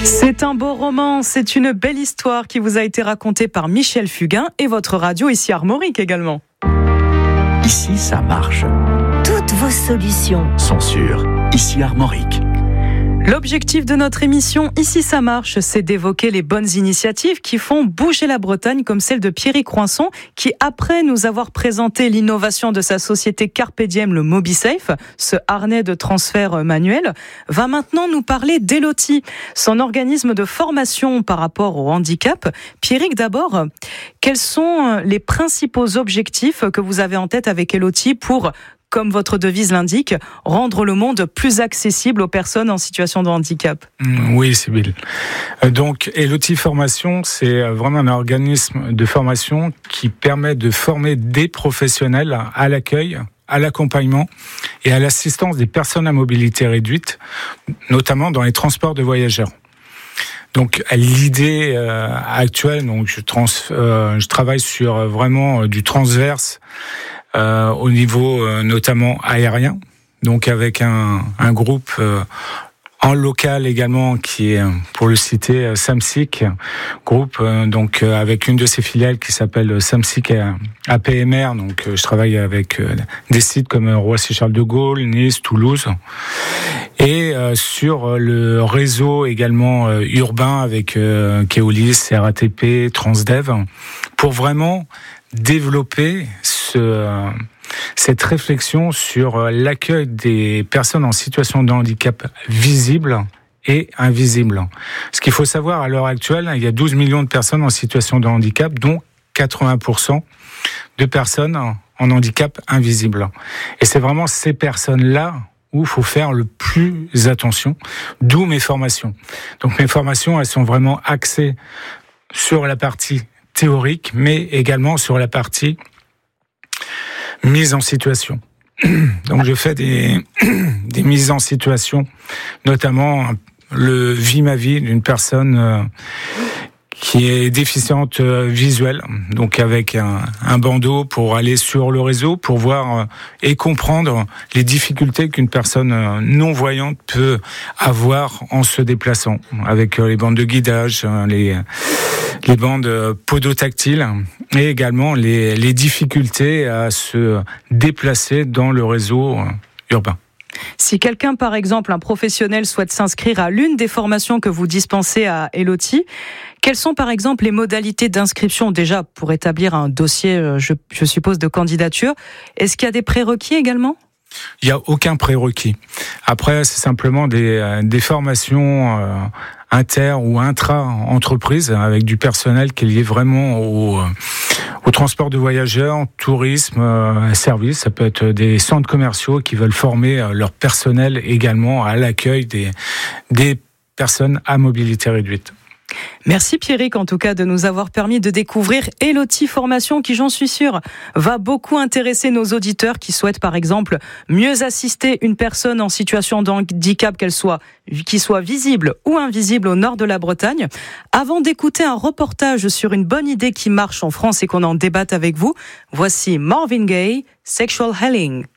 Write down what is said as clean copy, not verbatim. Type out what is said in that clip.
C'est un beau roman, c'est une belle histoire qui vous a été racontée par Michel Fugain et votre radio ici Armorique également. Ici, ça marche. Toutes vos solutions sont sur Ici Armorique. L'objectif de notre émission Ici ça marche, c'est d'évoquer les bonnes initiatives qui font bouger la Bretagne, comme celle de Pierrick Roinçon, qui après nous avoir présenté l'innovation de sa société Carpe Diem, le MobiSafe, ce harnais de transfert manuel, va maintenant nous parler d'Eloti, son organisme de formation par rapport au handicap. Pierrick, d'abord, quels sont les principaux objectifs que vous avez en tête avec Eloti pour, comme votre devise l'indique, rendre le monde plus accessible aux personnes en situation de handicap? Oui, Sybille. Donc, Eloti Formation, c'est vraiment un organisme de formation qui permet de former des professionnels à l'accueil, à l'accompagnement et à l'assistance des personnes à mobilité réduite, notamment dans les transports de voyageurs. Donc l'idée actuelle, donc je travaille sur vraiment du transverse au niveau notamment aérien, donc avec un groupe en local également qui est, pour le citer, Samsic groupe, donc avec une de ses filiales qui s'appelle Samsic APMR. Donc je travaille avec des sites comme Roissy-Charles de Gaulle, Nice, Toulouse, et sur le réseau également urbain avec Keolis, RATP, Transdev, pour vraiment développer cette réflexion sur l'accueil des personnes en situation de handicap visibles et invisibles. Ce qu'il faut savoir, à l'heure actuelle, il y a 12 millions de personnes en situation de handicap, dont 80% de personnes en handicap invisible. Et c'est vraiment ces personnes-là où il faut faire le plus attention, d'où mes formations. Donc mes formations, elles sont vraiment axées sur la partie théorique, mais également sur la partie mise en situation. Donc je fais des mises en situation, notamment le Vie ma vie d'une personne qui est déficiente visuelle, donc avec un bandeau pour aller sur le réseau, pour voir et comprendre les difficultés qu'une personne non-voyante peut avoir en se déplaçant, avec les bandes de guidage, les bandes podotactiles et également les difficultés à se déplacer dans le réseau urbain. Si quelqu'un, par exemple, un professionnel souhaite s'inscrire à l'une des formations que vous dispensez à Eloti, quelles sont, par exemple, les modalités d'inscription déjà pour établir un dossier, je suppose, de candidature? Est-ce qu'il y a des prérequis également? Il n'y a aucun prérequis. Après, c'est simplement des formations inter ou intra-entreprises avec du personnel qui est lié vraiment au transport de voyageurs, tourisme, service. Ça peut être des centres commerciaux qui veulent former leur personnel également à l'accueil des personnes à mobilité réduite. Merci Pierrick en tout cas de nous avoir permis de découvrir Eloti Formation qui, j'en suis sûre, va beaucoup intéresser nos auditeurs qui souhaitent par exemple mieux assister une personne en situation de handicap, qu'elle soit visible ou invisible au nord de la Bretagne. Avant d'écouter un reportage sur une bonne idée qui marche en France et qu'on en débatte avec vous, voici Marvin Gaye, Sexual Healing.